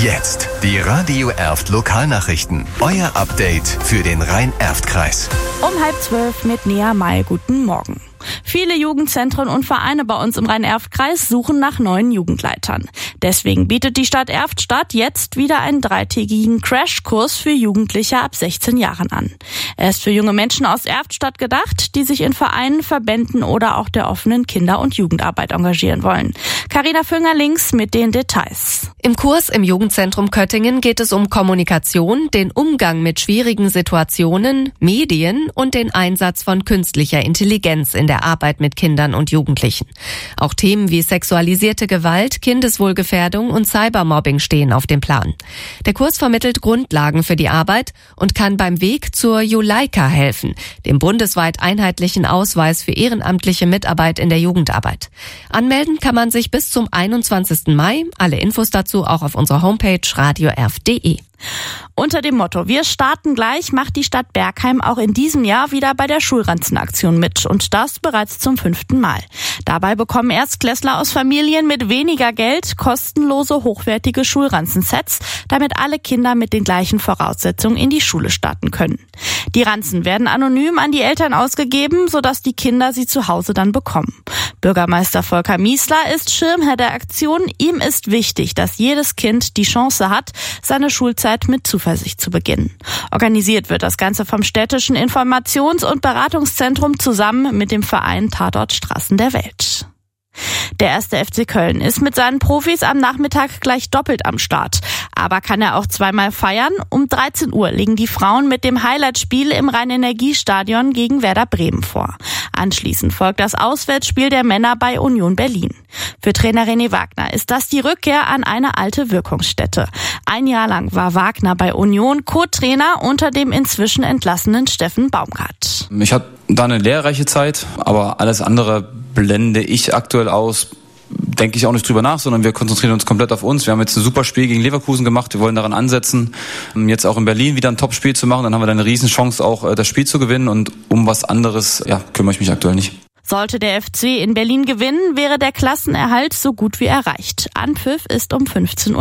Jetzt die Radio Erft Lokalnachrichten. Euer Update für den Rhein-Erft-Kreis. Um 11:30 mit Nea May. Guten Morgen. Viele Jugendzentren und Vereine bei uns im Rhein-Erft-Kreis suchen nach neuen Jugendleitern. Deswegen bietet die Stadt Erftstadt jetzt wieder einen 3-tägigen Crashkurs für Jugendliche ab 16 Jahren an. Er ist für junge Menschen aus Erftstadt gedacht, die sich in Vereinen, Verbänden oder auch der offenen Kinder- und Jugendarbeit engagieren wollen. Carina Fünger-Links mit den Details. Im Kurs im Jugendzentrum Köttingen geht es um Kommunikation, den Umgang mit schwierigen Situationen, Medien und den Einsatz von künstlicher Intelligenz in der Arbeit mit Kindern und Jugendlichen. Auch Themen wie sexualisierte Gewalt, Kindeswohlgefährdung und Cybermobbing stehen auf dem Plan. Der Kurs vermittelt Grundlagen für die Arbeit und kann beim Weg zur Juleika helfen, dem bundesweit einheitlichen Ausweis für ehrenamtliche Mitarbeit in der Jugendarbeit. Anmelden kann man sich bis zum 21. Mai. Alle Infos dazu auch auf unserer Homepage radioerft.de. Unter dem Motto "Wir starten gleich" macht die Stadt Bergheim auch in diesem Jahr wieder bei der Schulranzenaktion mit und das bereits zum 5. Mal. Dabei bekommen Erstklässler aus Familien mit weniger Geld kostenlose, hochwertige Schulranzensets, damit alle Kinder mit den gleichen Voraussetzungen in die Schule starten können. Die Ranzen werden anonym an die Eltern ausgegeben, sodass die Kinder sie zu Hause dann bekommen. Bürgermeister Volker Miesler ist Schirmherr der Aktion. Ihm ist wichtig, dass jedes Kind die Chance hat, seine Schulzeit mit Zuversicht zu beginnen. Organisiert wird das Ganze vom städtischen Informations- und Beratungszentrum zusammen mit dem Verein Tatort Straßen der Welt. Der 1. FC Köln ist mit seinen Profis am Nachmittag gleich doppelt am Start. Aber kann er auch zweimal feiern? Um 13 Uhr legen die Frauen mit dem Highlightspiel im Rhein-Energie-Stadion gegen Werder Bremen vor. Anschließend folgt das Auswärtsspiel der Männer bei Union Berlin. Für Trainer René Wagner ist das die Rückkehr an eine alte Wirkungsstätte. Ein Jahr lang war Wagner bei Union Co-Trainer unter dem inzwischen entlassenen Steffen Baumgart. Ich hatte da eine lehrreiche Zeit, aber alles andere blende ich aktuell aus. Denke ich auch nicht drüber nach, sondern wir konzentrieren uns komplett auf uns. Wir haben jetzt ein super Spiel gegen Leverkusen gemacht. Wir wollen daran ansetzen, jetzt auch in Berlin wieder ein Top-Spiel zu machen. Dann haben wir da eine Riesenchance, auch das Spiel zu gewinnen. Und um was anderes kümmere ich mich aktuell nicht. Sollte der FC in Berlin gewinnen, wäre der Klassenerhalt so gut wie erreicht. Anpfiff ist um 15:30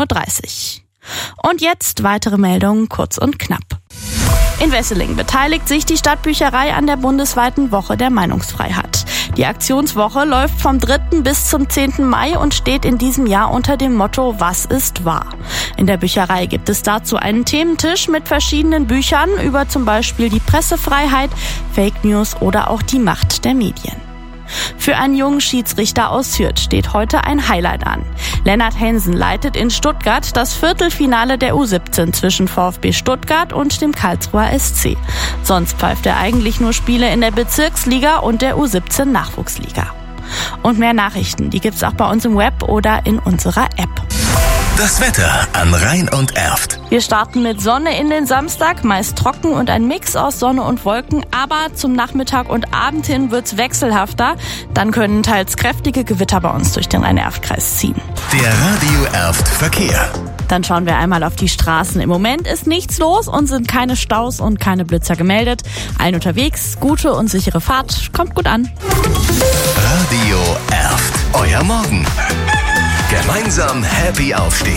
Uhr. Und jetzt weitere Meldungen kurz und knapp. In Wesseling beteiligt sich die Stadtbücherei an der bundesweiten Woche der Meinungsfreiheit. Die Aktionswoche läuft vom 3. bis zum 10. Mai und steht in diesem Jahr unter dem Motto "Was ist wahr?". In der Bücherei gibt es dazu einen Thementisch mit verschiedenen Büchern über zum Beispiel die Pressefreiheit, Fake News oder auch die Macht der Medien. Für einen jungen Schiedsrichter aus Hürth steht heute ein Highlight an. Lennart Hensen leitet in Stuttgart das Viertelfinale der U17 zwischen VfB Stuttgart und dem Karlsruher SC. Sonst pfeift er eigentlich nur Spiele in der Bezirksliga und der U17 Nachwuchsliga. Und mehr Nachrichten, die gibt's auch bei uns im Web oder in unserer App. Das Wetter an Rhein und Erft. Wir starten mit Sonne in den Samstag, meist trocken und ein Mix aus Sonne und Wolken, aber zum Nachmittag und Abend hin wird's wechselhafter. Dann können teils kräftige Gewitter bei uns durch den Rhein-Erft-Kreis ziehen. Der Radio Erft Verkehr. Dann schauen wir einmal auf die Straßen. Im Moment ist nichts los und sind keine Staus und keine Blitzer gemeldet. Allen unterwegs, gute und sichere Fahrt. Kommt gut an. Radio Erft. Euer Morgen. Gemeinsam happy aufstehen.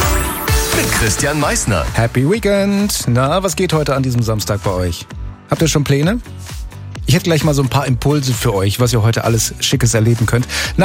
Mit Christian Meissner. Happy Weekend. Na, was geht heute an diesem Samstag bei euch? Habt ihr schon Pläne? Ich hätte gleich mal so ein paar Impulse für euch, was ihr heute alles Schickes erleben könnt.